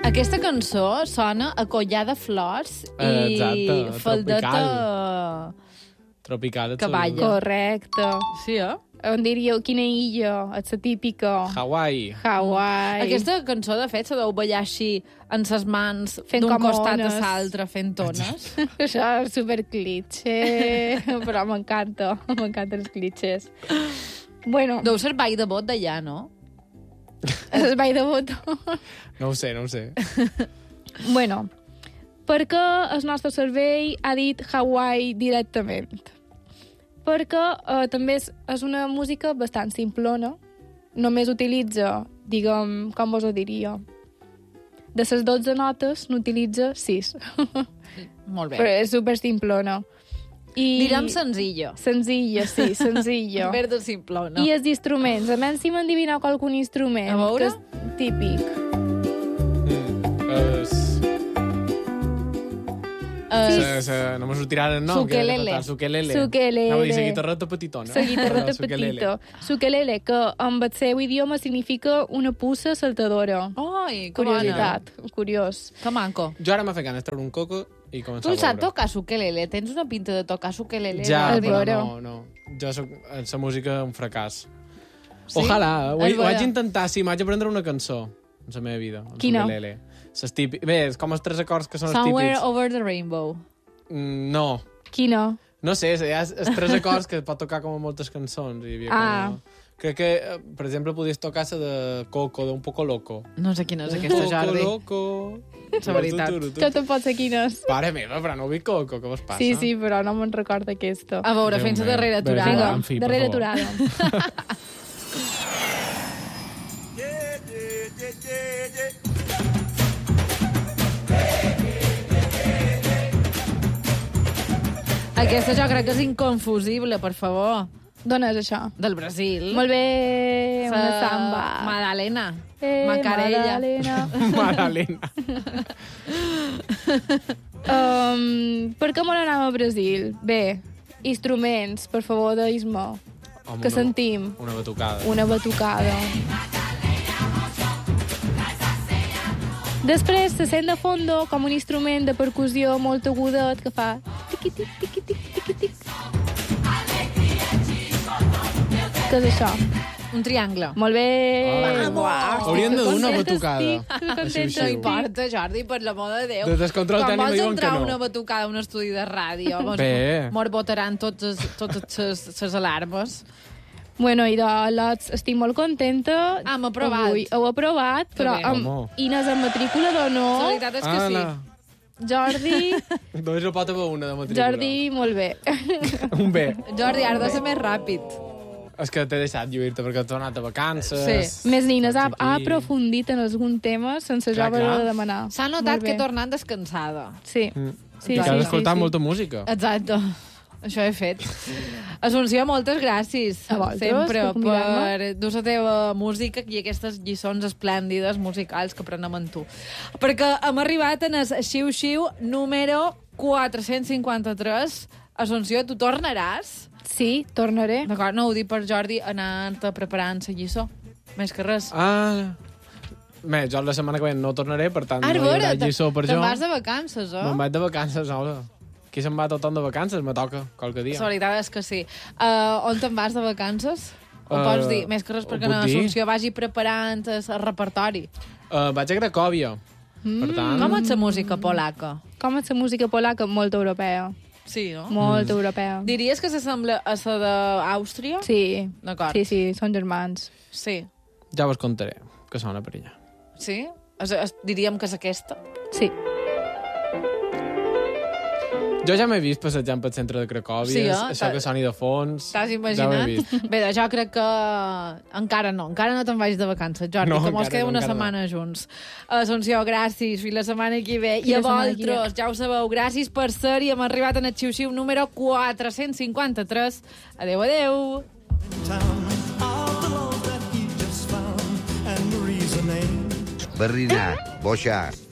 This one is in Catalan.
Aquesta cançó sona a collar de flors i exacte, faldeta tropical. cavalla. Correcte. Sí, On diríeu quina illa? És la típica. Hawaii. Hawaii. Aquesta cançó, de fet, s'ha de ballar així en ses mans Fent d'un com costat a ones. l'altre fent tones. Això és superclitxe, però m'encanta. M'encanten els clitxes. Bueno, Deu ser ball de bot d'allà, no? és el ball de botó. No ho sé. Bueno, perquè el nostre cervell ha dit Hawaii directament. Perquè també és una música bastant simplona. Només utilitza, diguem, com vos ho diria, de les 12 notes n'utilitza 6. Molt bé. Però és super simplona. Direm senzilla. Senzilla, sí, senzilla. Verde simple, no? I els instruments. A menys si m'endivineu algun instrument. A veure? Que és típic. No me sortirà el nom. Ukelele. Ukelele. Ukelele. Anava a dir la guitarreta petitona. La guitarreta Ukelele. petita. Ukelele, que en el seu idioma significa una puça saltadora. Ai, que Curiositat, curiós. Que maco. Jo ara m'ha fet ganes de treure un coco i començar Tu a saps veure. tocar ukelele? Tens una pinta de tocar ukelele. Ja, El però veure. no. Jo soc en la música un fracàs. Sí? Ojalà. Ho El vaig veure. intentar, sí, vaig aprendre una cançó en la meva vida. en Quina? ukelele. Bé, és com els 3 acords que són els Somewhere típics. over the rainbow. No. Quina? No sé, hi ha els 3 acords que pot tocar com a moltes cançons. Hi havia com... Crec que, per exemple, podies tocar la de Coco, d'un Poco Loco. No sé quina és aquesta, Jordi. Loco. La veritat. Que te pot ser quines? Pare meva, però no vull Coco, què vos passa? Sí, però no me'n recordo aquesta. A veure, Déu fins a meu. darrera Bé, aturada. vinga. En fi, per darrera favor. aturada. Aquesta jo crec que és inconfusible, per favor. D'on és això? Del Brasil. Molt bé, una samba. Madalena. Macarella. Madalena. Madalena. Per què me n'anem a Brasil? Bé, instruments, per favor, deis-me. Home, Que sentim? Una batucada. Una batucada. Després se sent de fondo com un instrument de percussió molt agudet que fa tiqui-tic, tiqui-tic, tiqui-tic. Què és això? Un triangle. Molt bé! Oh. Uau, Hauríem de dur una contenta batucada. estic, que contenta Així, així. No estic. importa, Jordi, per l'amor de Déu. De descontrol Com tècnic vols diuen entrar que no. una batucada a un estudi de ràdio? Bé. Mos votaran totes les alarmes. Bueno, i de lots estic molt contenta. Hem aprovat. Avui. Heu aprovat, Que però bé. amb Home. Ines en matrícula La d'honor. veritat és que sí. Jordi, Només no pot haver una de matrícula. Jordi, molt bé. Un bé. Jordi, ara de ser més ràpid. És que t'he deixat lluir-te perquè t'he anat a vacances. Sí. Més n'Ines ha Aquí. aprofundit en algun tema sense jo Clar, haver clar. de demanar. S'ha notat Molt bé. que he tornat descansada. Sí. Sí, I que has sí, escoltat sí. molta música. Exacte. Això he fet. Assumpció, moltes gràcies. A vosaltres, Sempre per convidar-me. per dur la teva música i aquestes lliçons esplèndides musicals que aprenem amb tu. Perquè hem arribat en el xiu-xiu número 453. Assumpció, tu tornaràs? Sí, tornaré. D'acord, no ho dic per Jordi, anar-te preparant la lliçó. Més que res. Bé, jo la setmana que ve no tornaré, per tant, Ara, no hi haurà veure, lliçó per jo. te'n vas de vacances, Me'n vaig de vacances, hola. Qui se'n va tothom de vacances? Me toca, qualque dia. La veritat és que sí. On te'n vas de vacances? Ho pots dir? Més que res ho perquè puc dir? l'Assumpció vagi preparant el repertori. Vaig a Cracòvia. Per tant... Com és la música polaca? Com és la música polaca? Molt europea. Sí, no? Molt europea. Diries que s'assembla a la d'Àustria? Sí. D'acord. Sí, són germans. Sí. Ja vos contaré que sona per allà. Sí? Diríem que és aquesta? Sí. Jo ja m'he vist passejant pel centre de Cracòvia, Sí, això que soni de fons... T'has Ja ho he imaginat? vist. Bé, doncs jo crec que encara no te'n vagis de vacances, Jordi, No, que mos encara queda no, una encara setmana junts. Assumpció, gràcies, fins la setmana que ve. I Fins a la setmana que ve. vosaltres, ja ho sabeu, gràcies per ser i hem arribat en el xiu-xiu número 453. Adéu, adéu. Berliner, Boixar,